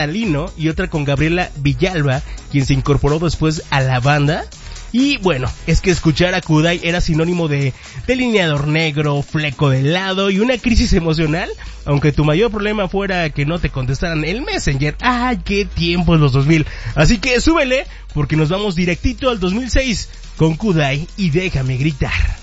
Lino y otra con Gabriela Villalba, quien se incorporó después a la banda. Y bueno, es que escuchar a Kudai era sinónimo de delineador negro, fleco de lado y una crisis emocional, aunque tu mayor problema fuera que no te contestaran el Messenger. ¡Ay, qué tiempos los 2000! Así que súbele, porque nos vamos directito al 2006 con Kudai y Déjame Gritar.